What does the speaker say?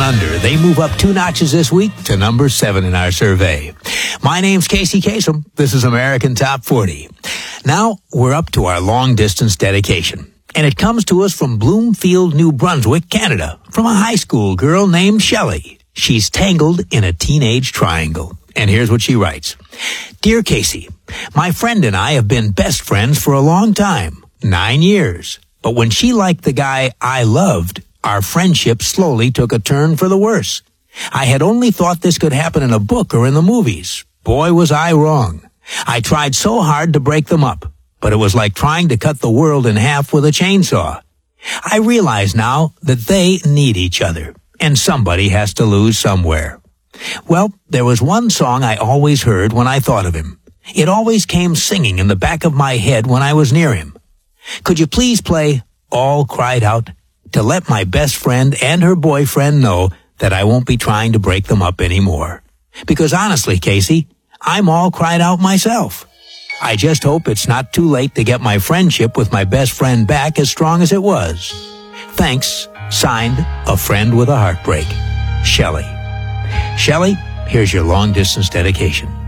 Under. They move up 2 notches this week to number 7 in our survey. My name's Casey Kasem. This is American Top 40. Now, we're up to our long-distance dedication. And it comes to us from Bloomfield, New Brunswick, Canada, from a high school girl named Shelley. She's tangled in a teenage triangle. And here's what she writes. Dear Casey, my friend and I have been best friends for a long time, 9 years. But when she liked the guy I loved, our friendship slowly took a turn for the worse. I had only thought this could happen in a book or in the movies. Boy, was I wrong. I tried so hard to break them up, but it was like trying to cut the world in half with a chainsaw. I realize now that they need each other, and somebody has to lose somewhere. Well, there was one song I always heard when I thought of him. It always came singing in the back of my head when I was near him. Could you please play All Cried Out to let my best friend and her boyfriend know that I won't be trying to break them up anymore? Because honestly, Casey, I'm all cried out myself. I just hope it's not too late to get my friendship with my best friend back as strong as it was. Thanks. Signed, a friend with a heartbreak. Shelley. Shelley, here's your long-distance dedication.